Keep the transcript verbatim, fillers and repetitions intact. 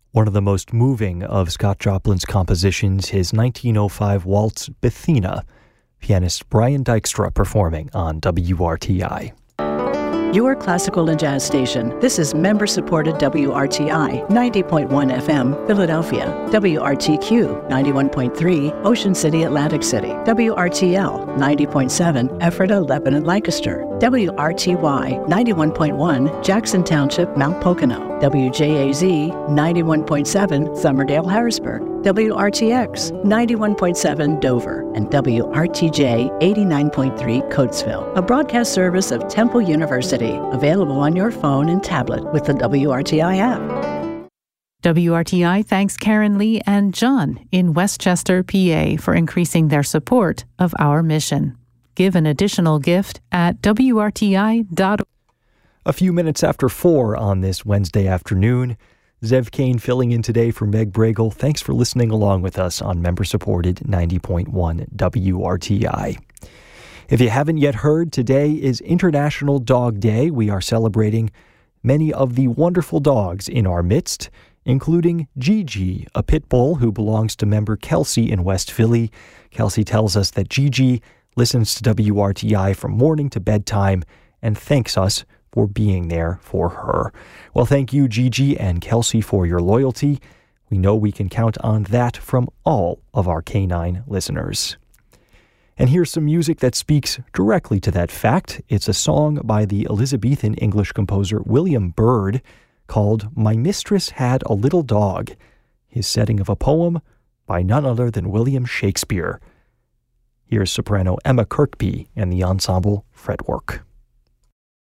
One of the most moving of Scott Joplin's compositions, his nineteen oh five waltz Bethina, pianist Brian Dykstra performing on W R T I. Your classical and jazz station. This is member-supported W R T I, ninety point one F M, Philadelphia. W R T Q, ninety-one point three, Ocean City, Atlantic City. W R T L, ninety point seven, Ephrata, Lebanon, Lancaster. W R T Y, ninety-one point one, Jackson Township, Mount Pocono. W J A Z, ninety-one point seven, Summerdale, Harrisburg. W R T X, ninety-one point seven, Dover. And W R T J, eighty-nine point three, Coatesville. A broadcast service of Temple University, available on your phone and tablet with the W R T I app. W R T I thanks Karen Lee and John in Westchester, P A for increasing their support of our mission. Give an additional gift at W R T I dot org. A few minutes after four on this Wednesday afternoon, Zev Kane filling in today for Meg Bregel. Thanks for listening along with us on member-supported ninety point one W R T I. If you haven't yet heard, today is International Dog Day. We are celebrating many of the wonderful dogs in our midst, including Gigi, a pit bull who belongs to member Kelsey in West Philly. Kelsey tells us that Gigi listens to W R T I from morning to bedtime and thanks us for being there for her. Well, thank you, Gigi and Kelsey, for your loyalty. We know we can count on that from all of our canine listeners. And here's some music that speaks directly to that fact. It's a song by the Elizabethan English composer William Byrd called My Mistress Had a Little Dog, his setting of a poem by none other than William Shakespeare. Here's soprano Emma Kirkby and the ensemble Fretwork.